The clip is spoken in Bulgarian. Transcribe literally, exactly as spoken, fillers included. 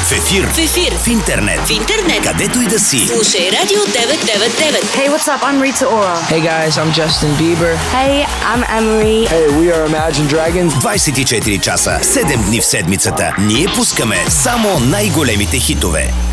В ефир. В ефир. В интернет. В интернет. Където и да си. Слушай Радио деветстотин деветдесет и девет. Hey, what's up? I'm Rita Ora. Hey guys, I'm Justin Bieber. Hey, I'm Emery. Hey, we are Imagine Dragons. двайсет и четири часа, седем дни в седмицата. Ние пускаме само най-големите хитове.